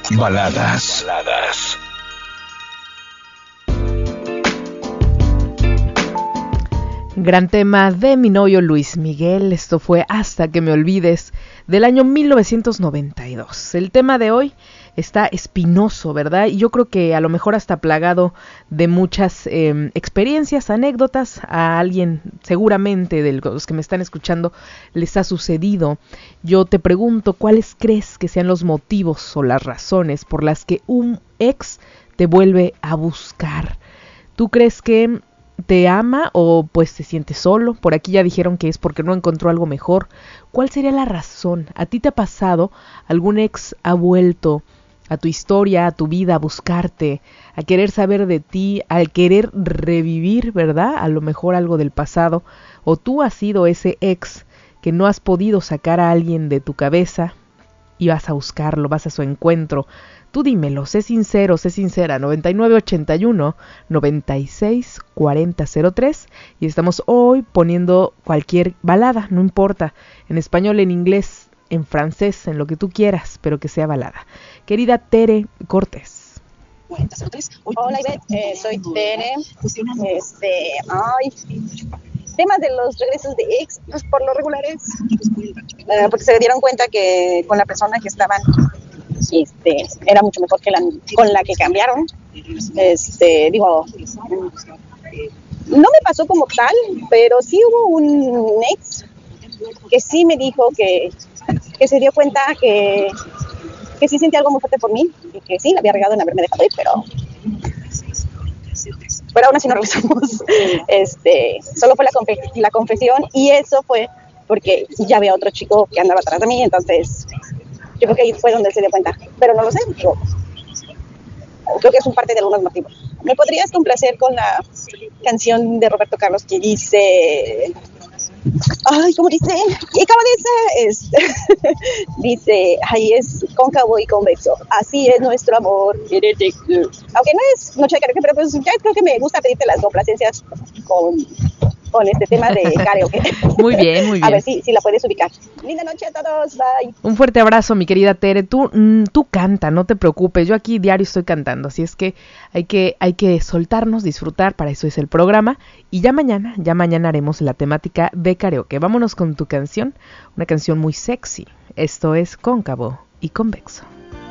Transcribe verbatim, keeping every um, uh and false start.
Baladas. Baladas. Gran tema de mi novio Luis Miguel. Esto fue Hasta que me olvides, del año mil novecientos noventa y dos. El tema de hoy está espinoso, ¿verdad? Y yo creo que a lo mejor hasta plagado de muchas eh, experiencias, anécdotas. A alguien seguramente de los que me están escuchando les ha sucedido. Yo te pregunto, ¿cuáles crees que sean los motivos o las razones por las que un ex te vuelve a buscar? ¿Tú crees que te ama o pues te sientes solo? Por aquí ya dijeron que es porque no encontró algo mejor. ¿Cuál sería la razón? ¿A ti te ha pasado? ¿Algún ex ha vuelto a tu historia, a tu vida, a buscarte, a querer saber de ti, al querer revivir, ¿verdad? A lo mejor algo del pasado. ¿O tú has sido ese ex que no has podido sacar a alguien de tu cabeza y vas a buscarlo, vas a su encuentro? Tú dímelo, sé sincero, sé sincera. noventa y nueve ochenta y uno noventa y seis cuarenta cero tres, y estamos hoy poniendo cualquier balada, no importa, en español, en inglés, en francés, en lo que tú quieras, pero que sea balada. Querida Tere Cortés. Hola Ivette, eh, soy Tere. Este, ay, temas de los regresos de ex, pues por lo regulares, eh, porque se dieron cuenta que con la persona que estaban Este, era mucho mejor que la con la que cambiaron. Este, digo, no me pasó como tal, pero sí hubo un ex que sí me dijo que, que se dio cuenta que, que sí sentía algo muy fuerte por mí y que sí, la había regado en haberme dejado ir, pero pero aún así no regresamos. Este, solo fue la, confe- la confesión, y eso fue porque ya había otro chico que andaba atrás de mí, entonces yo creo que ahí fue donde se dio cuenta, pero no lo sé. Yo creo que es un parte de algunos motivos. ¿Me podrías complacer con la canción de Roberto Carlos que dice, ay, ¿cómo dice? ¿Y cómo dice? Es, dice, ay, es cóncavo y convexo. Así es nuestro amor. Aunque no es noche de karaoke, pero pues ya creo que me gusta pedirte las complacencias con, con este tema de karaoke. Muy bien, muy bien. A ver si, si la puedes ubicar. Linda noche a todos, bye. Un fuerte abrazo, mi querida Tere. Tú, mm, tú canta, no te preocupes. Yo aquí diario estoy cantando, así es que hay que hay que soltarnos, disfrutar. Para eso es el programa. Y ya mañana, ya mañana haremos la temática de karaoke. Vámonos con tu canción, una canción muy sexy. Esto es Cóncavo y Convexo.